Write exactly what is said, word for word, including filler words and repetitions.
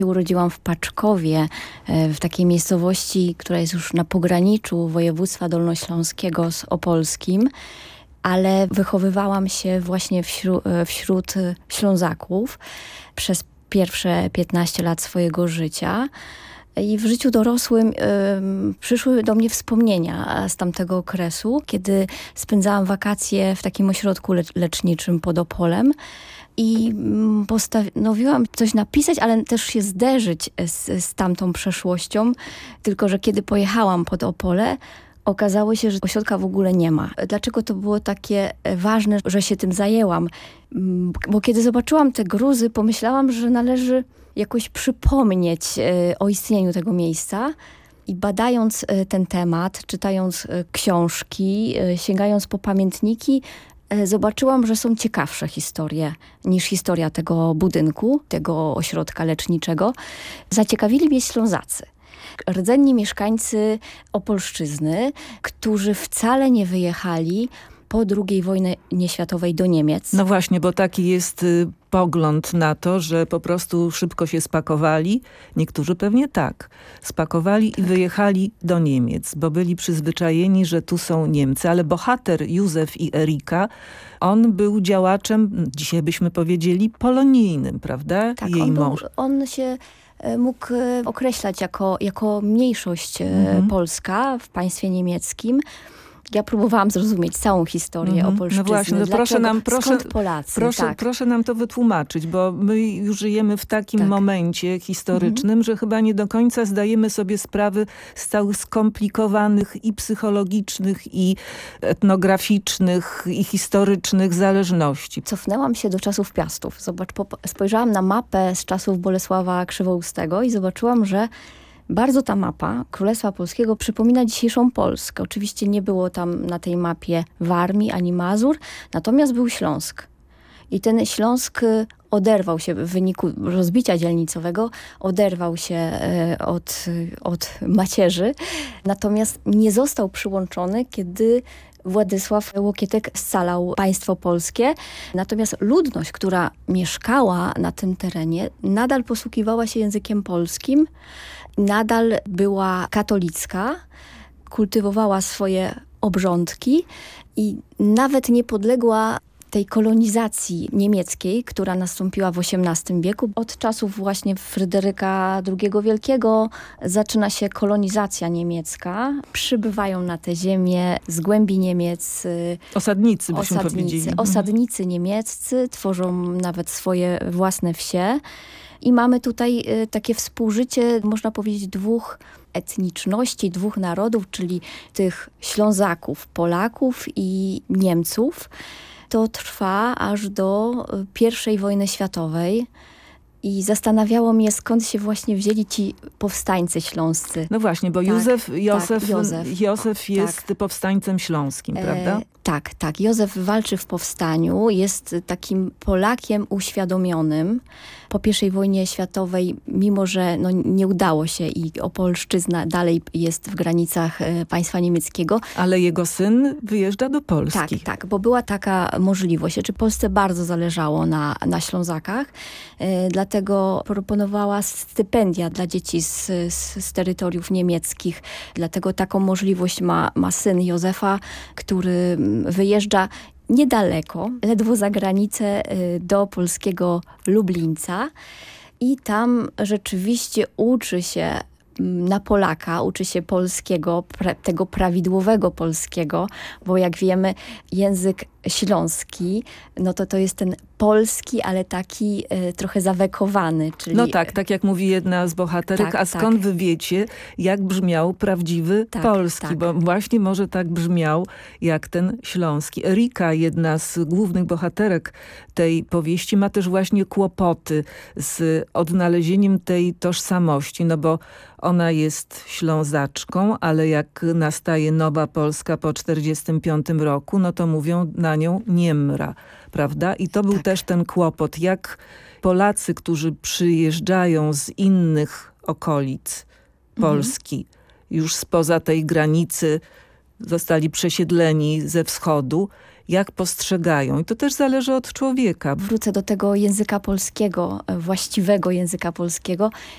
Urodziłam w Paczkowie, w takiej miejscowości, która jest już na pograniczu województwa dolnośląskiego z opolskim, ale wychowywałam się właśnie wśród, wśród Ślązaków przez pierwsze piętnaście lat swojego życia. I w życiu dorosłym y, przyszły do mnie wspomnienia z tamtego okresu, kiedy spędzałam wakacje w takim ośrodku le- leczniczym pod Opolem. I postanowiłam coś napisać, ale też się zderzyć z, z tamtą przeszłością. Tylko że kiedy pojechałam pod Opole, okazało się, że ośrodka w ogóle nie ma. Dlaczego to było takie ważne, że się tym zajęłam? Bo kiedy zobaczyłam te gruzy, pomyślałam, że należy jakoś przypomnieć o istnieniu tego miejsca. I badając ten temat, czytając książki, sięgając po pamiętniki, zobaczyłam, że są ciekawsze historie niż historia tego budynku, tego ośrodka leczniczego. Zaciekawili mnie Ślązacy. Rdzenni mieszkańcy Opolszczyzny, którzy wcale nie wyjechali po drugiej wojnie światowej do Niemiec. No właśnie, bo taki jest y, pogląd na to, że po prostu szybko się spakowali. Niektórzy pewnie tak. Spakowali tak. i wyjechali do Niemiec, bo byli przyzwyczajeni, że tu są Niemcy. Ale bohater Józef i Erika, on był działaczem, dzisiaj byśmy powiedzieli, polonijnym, prawda? Tak, Jej on, był, mąż. on się mógł określać jako, jako mniejszość mhm. polska w państwie niemieckim. Ja próbowałam zrozumieć całą historię mm-hmm. Opolszczyzny. No właśnie, no proszę nam, proszę, skąd Polacy? Proszę, tak. proszę nam to wytłumaczyć, bo my już żyjemy w takim tak. momencie historycznym, mm-hmm. że chyba nie do końca zdajemy sobie sprawy z całych skomplikowanych i psychologicznych, i etnograficznych, i historycznych zależności. Cofnęłam się do czasów Piastów. Zobacz, spojrzałam na mapę z czasów Bolesława Krzywoustego i zobaczyłam, że bardzo ta mapa Królestwa Polskiego przypomina dzisiejszą Polskę. Oczywiście nie było tam na tej mapie Warmii ani Mazur, natomiast był Śląsk. I ten Śląsk oderwał się w wyniku rozbicia dzielnicowego, oderwał się od, od macierzy, natomiast nie został przyłączony, kiedy Władysław Łokietek scalał państwo polskie. Natomiast ludność, która mieszkała na tym terenie, nadal posługiwała się językiem polskim, nadal była katolicka, kultywowała swoje obrządki i nawet nie podległa tej kolonizacji niemieckiej, która nastąpiła w osiemnastym wieku. Od czasów właśnie Fryderyka drugiego Wielkiego zaczyna się kolonizacja niemiecka. Przybywają na tę ziemię z głębi Niemiec osadnicy, byśmy osadnicy, powiedzieli. Osadnicy niemieccy, tworzą nawet swoje własne wsie. I mamy tutaj takie współżycie, można powiedzieć, dwóch etniczności, dwóch narodów, czyli tych Ślązaków, Polaków i Niemców. To trwa aż do pierwszej wojny światowej. I zastanawiało mnie, skąd się właśnie wzięli ci powstańcy śląscy. No właśnie, bo tak, Józef, Józef, tak, Józef. Józef jest tak. powstańcem śląskim, e, prawda? Tak, tak. Józef walczy w powstaniu, jest takim Polakiem uświadomionym. Po pierwszej wojnie światowej, mimo że no, nie udało się i Opolszczyzna dalej jest w granicach e, państwa niemieckiego. Ale jego syn wyjeżdża do Polski. Tak, tak, bo była taka możliwość. Czy Polsce bardzo zależało na, na Ślązakach, e, dlatego proponowała stypendia dla dzieci z, z, z terytoriów niemieckich. Dlatego taką możliwość ma, ma syn Józefa, który wyjeżdża niedaleko, ledwo za granicę do polskiego Lublińca i tam rzeczywiście uczy się na Polaka, uczy się polskiego, pra, tego prawidłowego polskiego, bo jak wiemy język śląski, no to to jest ten polski, ale taki e, trochę zawekowany. Czyli... No tak, tak jak mówi jedna z bohaterek, tak, a skąd tak. wy wiecie, jak brzmiał prawdziwy tak, polski, tak. bo właśnie może tak brzmiał jak ten śląski. Erika, jedna z głównych bohaterek tej powieści, ma też właśnie kłopoty z odnalezieniem tej tożsamości, no bo ona jest Ślązaczką, ale jak nastaje nowa Polska po czterdziestym piątym roku, no to mówią na nią Niemra, prawda? I to był tak. też ten kłopot, jak Polacy, którzy przyjeżdżają z innych okolic Polski, mhm. już spoza tej granicy, zostali przesiedleni ze wschodu, jak postrzegają. I to też zależy od człowieka. Wrócę do tego języka polskiego, właściwego języka polskiego.